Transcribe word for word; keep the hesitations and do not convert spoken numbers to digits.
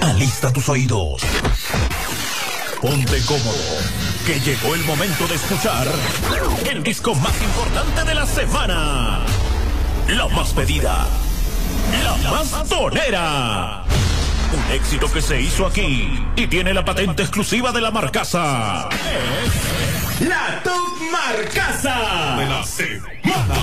Alista tus oídos. Ponte cómodo, que llegó el momento de escuchar el disco más importante de la semana. La más pedida, la más sonera. Un éxito que se hizo aquí y tiene la patente exclusiva de la Marcasa. Es la Top Marcasa de la semana.